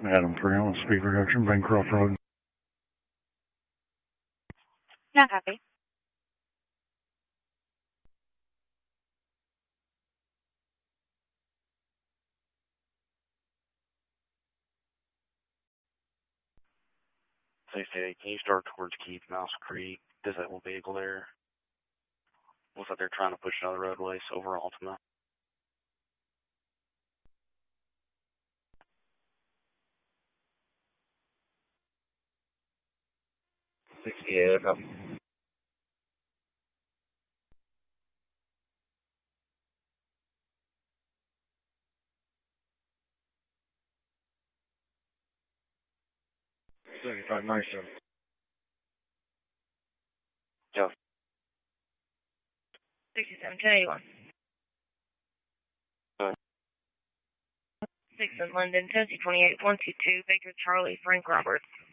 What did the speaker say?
Adam 3 on speed reduction, Bancroft Road. Not happy. Say, can you start towards Keith Mouse Creek? Disabled vehicle there. Looks like they're trying to push another roadway, so over Altima. 68, copy. Nice. 67 to 81. 6 in London, Tennessee 28, 122, Baker Charlie, Frank Roberts.